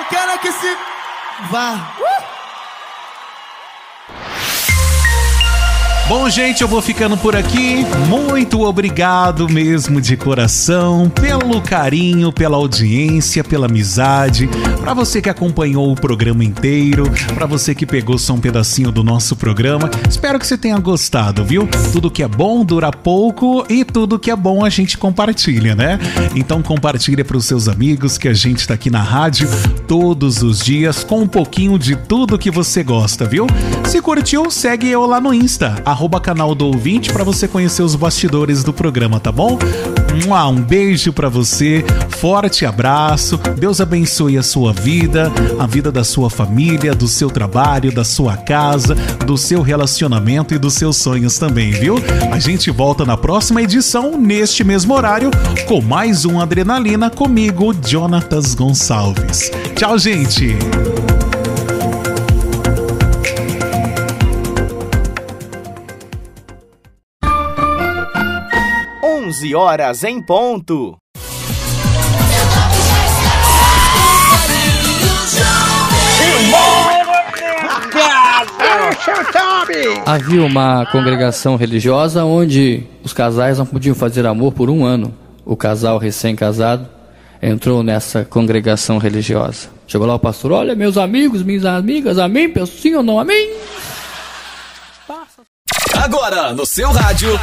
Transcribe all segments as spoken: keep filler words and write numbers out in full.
quero que se vá. Uh! Bom, gente, eu vou ficando por aqui. Muito obrigado mesmo de coração pelo carinho, pela audiência, pela amizade. Pra você que acompanhou o programa inteiro, pra você que pegou só um pedacinho do nosso programa, espero que você tenha gostado, viu? Tudo que é bom dura pouco e tudo que é bom a gente compartilha, né? Então compartilha pros seus amigos que a gente tá aqui na rádio todos os dias com um pouquinho de tudo que você gosta, viu? Se curtiu, segue eu lá no Insta, arroba canal do ouvinte, pra você conhecer os bastidores do programa, tá bom? Um beijo pra você, forte abraço, Deus abençoe a sua vida, a vida da sua família, do seu trabalho, da sua casa, do seu relacionamento e dos seus sonhos também, viu? A gente volta na próxima edição, neste mesmo horário, com mais um Adrenalina comigo, Jonatas Gonçalves. Tchau, gente! onze horas em ponto. Havia uma congregação religiosa onde os casais não podiam fazer amor por um ano. O casal recém-casado entrou nessa congregação religiosa. Chegou lá o pastor: olha, meus amigos, minhas amigas, amém? Penso sim ou não, amém? Agora no seu rádio,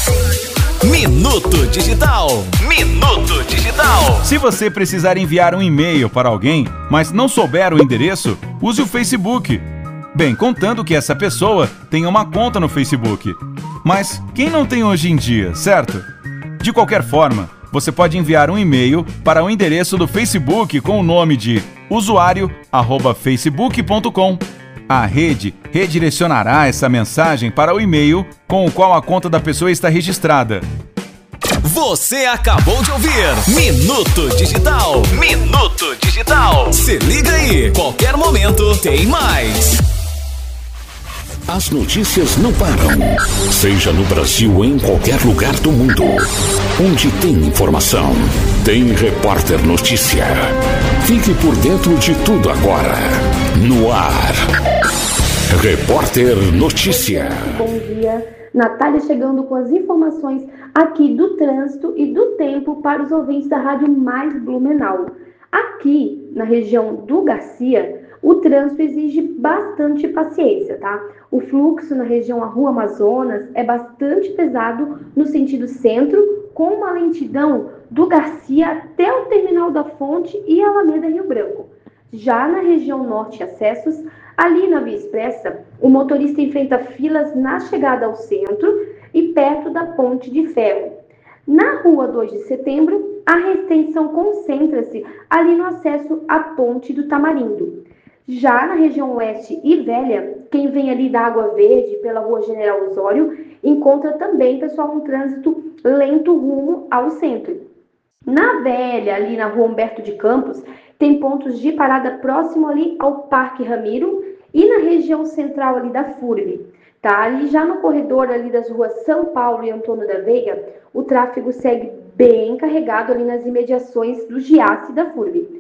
Minuto Digital. Minuto Digital. Se você precisar enviar um e-mail para alguém, mas não souber o endereço, use o Facebook. Bem, contando que essa pessoa tenha uma conta no Facebook. Mas quem não tem hoje em dia, certo? De qualquer forma, você pode enviar um e-mail para o endereço do Facebook com o nome de usuário arroba facebook ponto com. A rede redirecionará essa mensagem para o e-mail com o qual a conta da pessoa está registrada. Você acabou de ouvir Minuto Digital. Minuto Digital. Se liga aí, qualquer momento tem mais. As notícias não param. Seja no Brasil ou em qualquer lugar do mundo. Onde tem informação, tem Repórter Notícia. Fique por dentro de tudo agora. No ar. Repórter Notícia. Bom dia. Natália chegando com as informações aqui do trânsito e do tempo para os ouvintes da Rádio Mais Blumenau. Aqui, na região do Garcia, o trânsito exige bastante paciência, tá? O fluxo na região a Rua Amazonas é bastante pesado no sentido centro, com uma lentidão do Garcia até o Terminal da Fonte e Alameda Rio Branco. Já na região norte acessos, ali na Via Expressa, o motorista enfrenta filas na chegada ao centro e perto da Ponte de Ferro. Na Rua dois de Setembro, a retenção concentra-se ali no acesso à Ponte do Tamarindo. Já na região oeste e velha, quem vem ali da Água Verde pela Rua General Osório, encontra também, pessoal, um trânsito lento rumo ao centro. Na velha, ali na Rua Humberto de Campos, tem pontos de parada próximo ali ao Parque Ramiro e na região central ali da F U R B. Tá? Ali já no corredor ali das ruas São Paulo e Antônio da Veiga, o tráfego segue bem carregado ali nas imediações do Giasse da F U R B.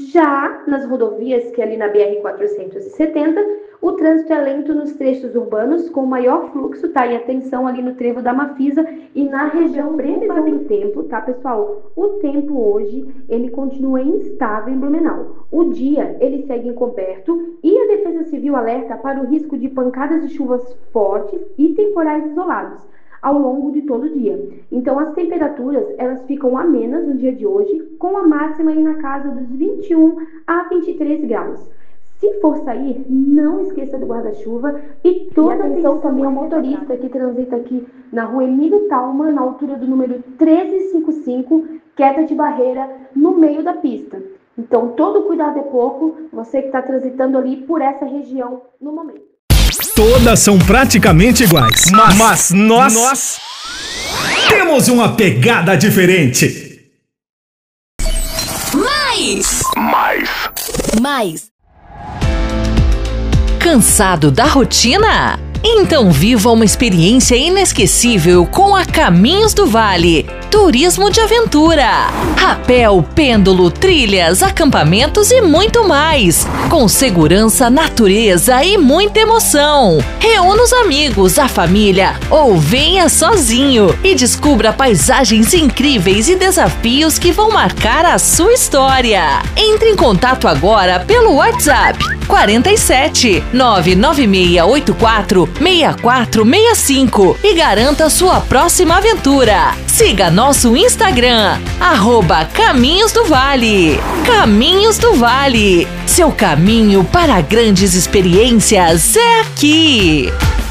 Já nas rodovias, que é ali na B R quatrocentos e setenta, o trânsito é lento nos trechos urbanos, com maior fluxo, tá? E atenção ali no trevo da Mafisa e na região previsão do tempo, tá, pessoal? O tempo hoje, ele continua instável em Blumenau. O dia, ele segue encoberto e a Defesa Civil alerta para o risco de pancadas de chuvas fortes e temporais isolados ao longo de todo o dia. Então, as temperaturas, elas ficam amenas no dia de hoje, com a máxima aí na casa dos vinte e um a vinte e três graus. Se for sair, não esqueça do guarda-chuva e toda e atenção também ao motorista que transita aqui na rua Emílio Talma, na altura do número trezentos e cinquenta e cinco, queda de barreira no meio da pista. Então, todo cuidado é pouco, você que está transitando ali por essa região no momento. Todas são praticamente iguais, mas, mas nós, nós temos uma pegada diferente. Mais! Mais! Mais! Cansado da rotina? Então viva uma experiência inesquecível com a Caminhos do Vale. Turismo de aventura, rapel, pêndulo, trilhas, acampamentos e muito mais. Com segurança, natureza e muita emoção. Reúna os amigos, a família ou venha sozinho e descubra paisagens incríveis e desafios que vão marcar a sua história. Entre em contato agora pelo WhatsApp quarenta e sete, nove nove seis oito quatro, seis quatro seis cinco e garanta sua próxima aventura. Siga nosso Instagram, arroba Caminhos do Vale. Caminhos do Vale, seu caminho para grandes experiências é aqui.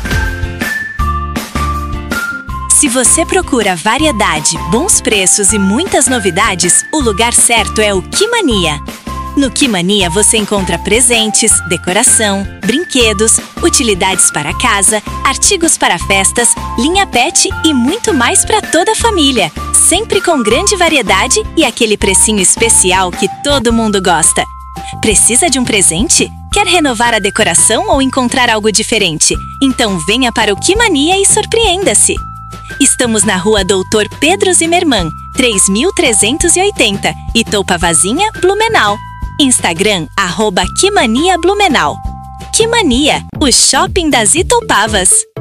Se você procura variedade, bons preços e muitas novidades, o lugar certo é o Quimania. No Quimania você encontra presentes, decoração, brinquedos, utilidades para casa, artigos para festas, linha pet e muito mais para toda a família. Sempre com grande variedade e aquele precinho especial que todo mundo gosta. Precisa de um presente? Quer renovar a decoração ou encontrar algo diferente? Então venha para o Quimania e surpreenda-se! Estamos na rua Doutor Pedro Zimmermann, três mil trezentos e oitenta, Itoupavazinha, Blumenau. Instagram, arroba Quimania Blumenau. Quimania, o shopping das Itoupavas.